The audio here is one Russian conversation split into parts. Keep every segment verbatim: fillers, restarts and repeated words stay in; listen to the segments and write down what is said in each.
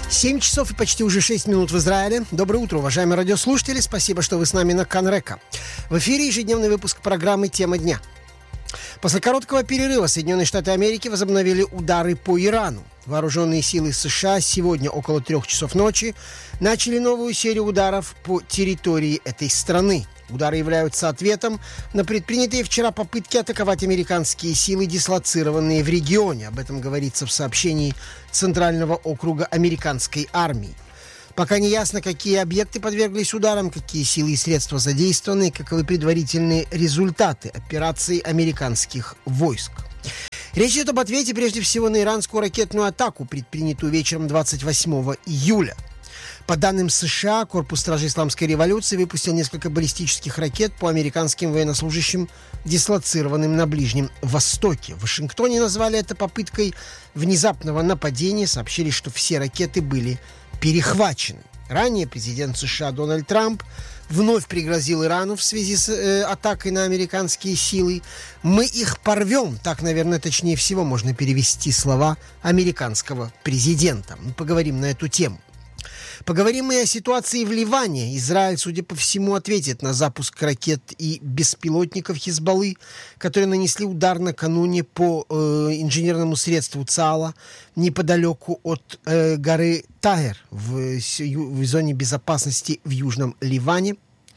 семь часов и почти уже шесть минут в Израиле. Доброе утро, уважаемые радиослушатели. Спасибо, что вы с нами на Кан-Река. В эфире ежедневный выпуск программы «Тема дня». После короткого перерыва Соединенные Штаты Америки возобновили удары по Ирану. Вооруженные силы США сегодня около трех часов ночи начали новую серию ударов по территории этой страны. Удары являются ответом на предпринятые вчера попытки атаковать американские силы, дислоцированные в регионе. Об этом говорится в сообщении Центрального округа американской армии. Пока не ясно, какие объекты подверглись ударам, какие силы и средства задействованы, и каковы предварительные результаты операции американских войск. Речь идет об ответе прежде всего на иранскую ракетную атаку, предпринятую вечером двадцать восьмого июля. По данным США, Корпус стражей Исламской революции выпустил несколько баллистических ракет по американским военнослужащим, дислоцированным на Ближнем Востоке. В Вашингтоне назвали это попыткой внезапного нападения, сообщили, что все ракеты были перехвачены. Ранее президент США Дональд Трамп вновь пригрозил Ирану в связи с э, атакой на американские силы. «Мы их порвем», так, наверное, точнее всего можно перевести слова американского президента. Мы поговорим на эту тему. Поговорим мы о ситуации в Ливане. Израиль, судя по всему, ответит на запуск ракет и беспилотников Хизбаллы, которые нанесли удар накануне по э, инженерному средству ЦАЛа неподалеку от э, горы Тагер в, в зоне безопасности в Южном Ливане.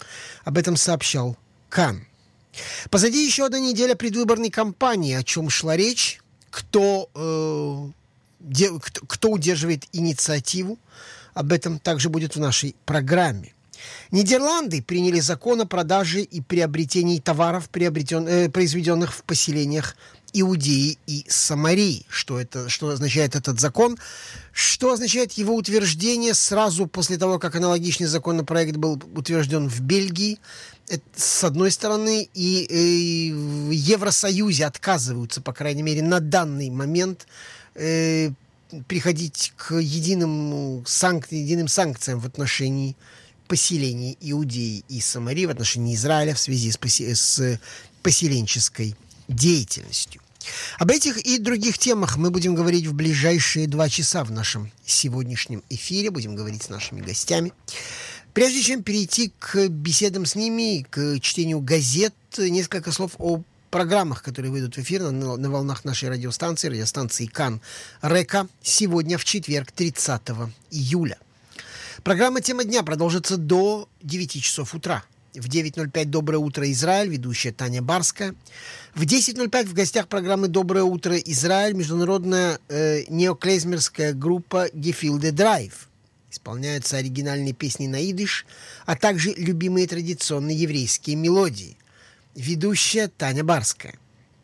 Об этом сообщал Кан. Позади еще одна неделя предвыборной кампании. О чем шла речь? Кто, э, де, кто, кто удерживает инициативу? Об этом также будет в нашей программе. Нидерланды приняли закон о продаже и приобретении товаров, приобретен, э, произведенных в поселениях Иудеи и Самарии. Что это, что означает этот закон? Что означает его утверждение сразу после того, как аналогичный законопроект был утвержден в Бельгии? Это, с одной стороны, и, и в Евросоюзе отказываются, по крайней мере, на данный момент э, приходить к единым, санк... единым санкциям в отношении поселений Иудеи и Самарии, в отношении Израиля в связи с, посе... с поселенческой деятельностью. Об этих и других темах мы будем говорить в ближайшие два часа в нашем сегодняшнем эфире. Будем говорить с нашими гостями. Прежде чем перейти к беседам с ними, к чтению газет, несколько слов о программах, которые выйдут в эфир на, на волнах нашей радиостанции, радиостанции Кан-Река, сегодня в четверг, тридцатого июля. Программа «Тема дня» продолжится до девяти часов утра. В девять ноль пять «Доброе утро, Израиль», ведущая Таня Барская. В десять ноль пять в гостях программы «Доброе утро, Израиль» международная э, неоклезмерская группа «Гефилде Драйв». Исполняются оригинальные песни на идиш, а также любимые традиционные еврейские мелодии. Ведущая Таня Барская.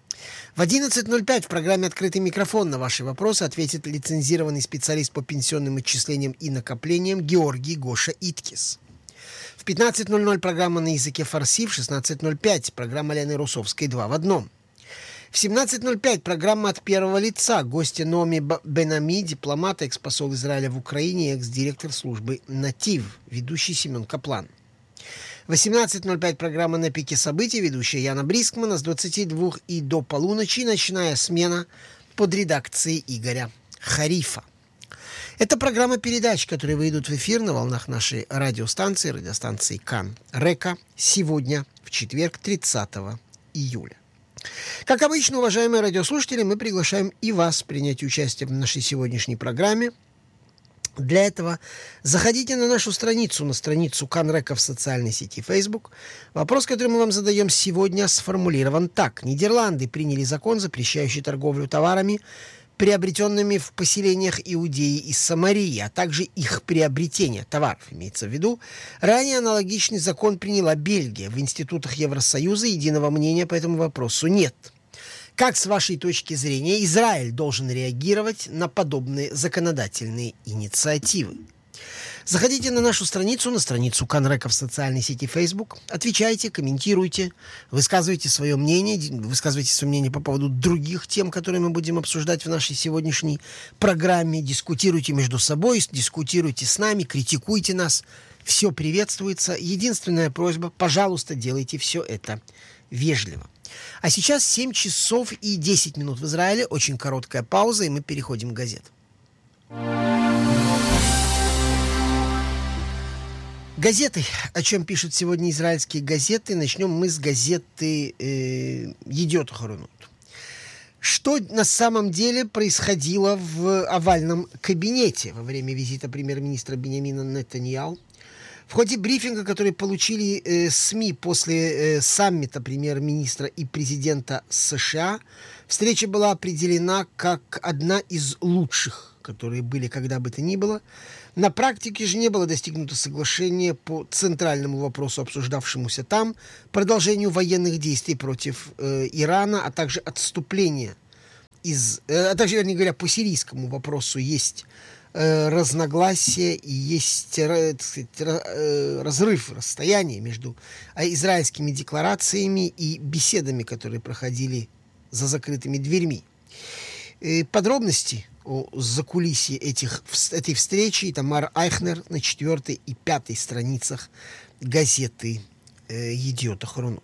В одиннадцать ноль пять в программе «Открытый микрофон» на ваши вопросы ответит лицензированный специалист по пенсионным отчислениям и накоплениям Георгий Гоша Иткис. В пятнадцать ноль ноль программа на языке фарси, в шестнадцать ноль пять программа Лены Русовской «Два в одном». В семнадцать ноль пять программа «От первого лица». Гости Номи Бен-Ami, дипломат, экс-посол Израиля в Украине, экс-директор службы «Натив», ведущий Семен Каплан. В восемнадцать ноль пять программа «На пике событий», ведущая Яна Брискмана, с двадцати двух и до полуночи ночная смена под редакцией Игоря Харифа. Это программа передач, которые выйдут в эфир на волнах нашей радиостанции, радиостанции Кан-Река, сегодня, в четверг, тридцатого июля. Как обычно, уважаемые радиослушатели, мы приглашаем и вас принять участие в нашей сегодняшней программе. Для этого заходите на нашу страницу, на страницу Кан-Река в социальной сети Facebook. Вопрос, который мы вам задаем сегодня, сформулирован так. Нидерланды приняли закон, запрещающий торговлю товарами, приобретенными в поселениях Иудеи и Самарии, а также их приобретение товаров, имеется в виду. Ранее аналогичный закон приняла Бельгия. В институтах Евросоюза единого мнения по этому вопросу нет. Как, с вашей точки зрения, Израиль должен реагировать на подобные законодательные инициативы? Заходите на нашу страницу, на страницу Кан-Река в социальной сети Facebook, отвечайте, комментируйте, высказывайте свое мнение, высказывайте свое мнение по поводу других тем, которые мы будем обсуждать в нашей сегодняшней программе, дискутируйте между собой, дискутируйте с нами, критикуйте нас, все приветствуется. Единственная просьба, пожалуйста, делайте все это вежливо. А сейчас семь часов и десять минут в Израиле, очень короткая пауза, и мы переходим к газетам. Газеты. О чем пишут сегодня израильские газеты? Начнем мы с газеты э, «Едиот Ахаронот». Что на самом деле происходило в овальном кабинете во время визита премьер-министра Биньямина Нетаньяху? В ходе брифинга, который получили э, СМИ после э, саммита премьер-министра и президента США, встреча была определена как одна из лучших, которые были когда бы то ни было. На практике же не было достигнуто соглашение по центральному вопросу, обсуждавшемуся там, продолжению военных действий против э, Ирана, а также отступления из... Э, а также, вернее говоря, по сирийскому вопросу есть э, разногласия и есть э, так сказать, э, разрыв, расстояние между израильскими декларациями и беседами, которые проходили за закрытыми дверьми. Э, подробности о закулисье этих, этой встречи Тамар Айхнер на четвертой и пятой страницах газеты э, «Едиот Ахаронот».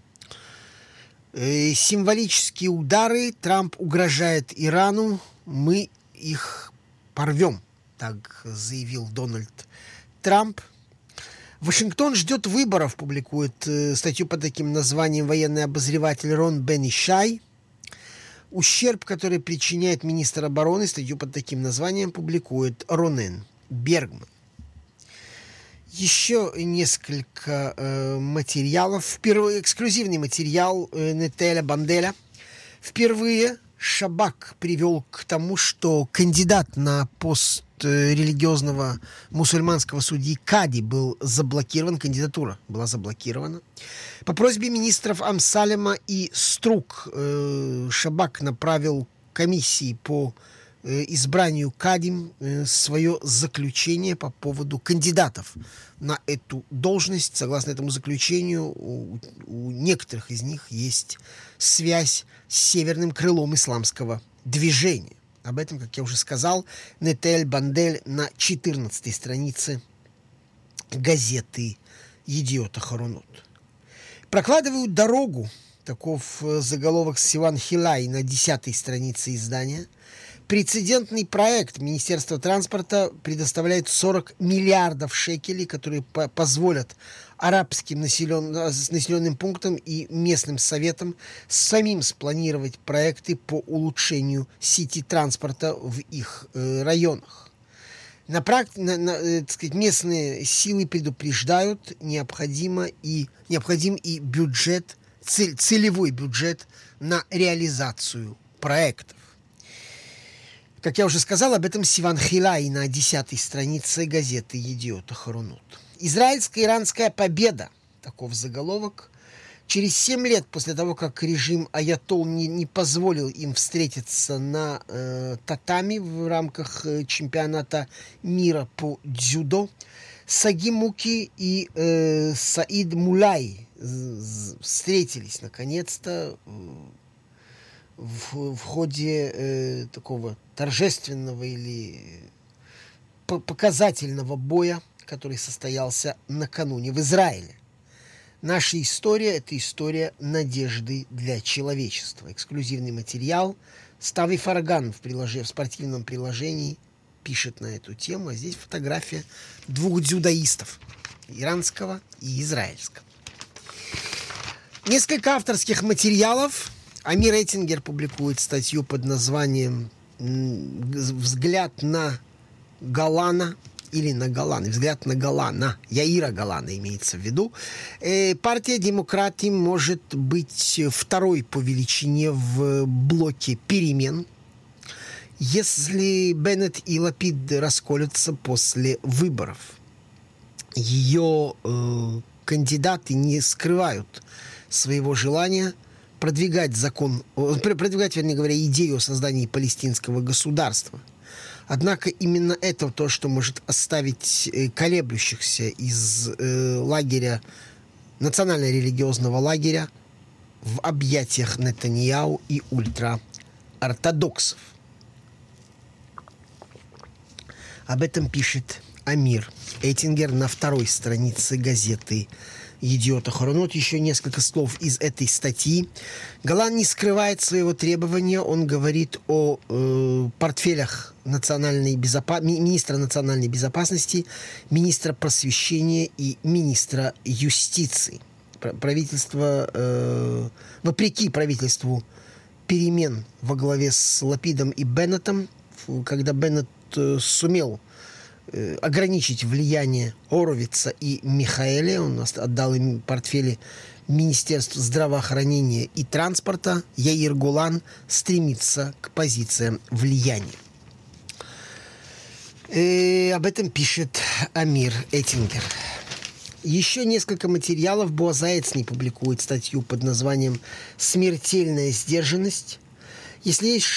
Э, символические удары. Трамп угрожает Ирану. Мы их порвем, так заявил Дональд Трамп. Вашингтон ждет выборов, публикует э, статью под таким названием военный обозреватель Рон Бен-Ишай. Ущерб, который причиняет министр обороны, статью под таким названием публикует Ронен Бергман. Еще несколько э, материалов. Впервые, эксклюзивный материал э, Нетеля Банделя. Впервые Шабак привел к тому, что кандидат на пост э, религиозного мусульманского судьи Кади был заблокирован, кандидатура была заблокирована. По просьбе министров Амсалема и Струк э, Шабак направил комиссии по э, избранию Кадим э, свое заключение по поводу кандидатов на эту должность. Согласно этому заключению, у, у некоторых из них есть связь с северным крылом исламского движения. Об этом, как я уже сказал, Нетель Бандель на четырнадцатой странице газеты «Едиот Ахаронот». Прокладывают дорогу, таков заголовок Сиван Хилай на десятой странице издания. Прецедентный проект Министерства транспорта предоставляет сорок миллиардов шекелей, которые по- позволят арабским населен... населенным пунктам и местным советам самим спланировать проекты по улучшению сети транспорта в их э, районах. На практи... на, на, э, так сказать, местные силы предупреждают, необходимо и, необходим и бюджет, цель, целевой бюджет на реализацию проектов. Как я уже сказал, об этом Сиван Хилай на десятой странице газеты «Едиот Ахаронот». Израильско-иранская победа, таков заголовок. Через семь лет после того, как режим Аятол не, не позволил им встретиться на э, татами в рамках э, чемпионата мира по дзюдо, Саги Муки и э, Саид Мулай встретились наконец-то в, в ходе э, такого торжественного или показательного боя, который состоялся накануне в Израиле. Наша история – это история надежды для человечества. Эксклюзивный материал. Стави Фарган в, прилож... в спортивном приложении пишет на эту тему. А здесь фотография двух дзюдоистов – иранского и израильского. Несколько авторских материалов. Амир Эттингер публикует статью под названием «Взгляд на Голана» или на Голана, взгляд на Голана, Яира Голана имеется в виду. Э, партия Демократии может быть второй по величине в блоке перемен, если Беннет и Лапид расколются после выборов. Ее э, кандидаты не скрывают своего желания продвигать закон, продвигать, вернее говоря, идею о создании палестинского государства. Однако именно это то, что может оставить э, колеблющихся из э, лагеря, национально-религиозного лагеря в объятиях Нетаньяху и ультраортодоксов. Об этом пишет Амир Эттингер на второй странице газеты Едиот Ахаронот. Еще несколько слов из этой статьи. Голланд не скрывает своего требования. Он говорит о э, портфелях национальной безопа... министра национальной безопасности, министра просвещения и министра юстиции. Правительство, э, вопреки правительству перемен во главе с Лапидом и Беннетом, когда Беннет э, сумел э, ограничить влияние Оровица и Михаэля, он отдал им портфели Министерств здравоохранения и транспорта, Яир Голланд стремится к позициям влияния. И об этом пишет Амир Эттингер. Еще несколько материалов. Боаз Яцни публикует статью под названием «Смертельная сдержанность». Если есть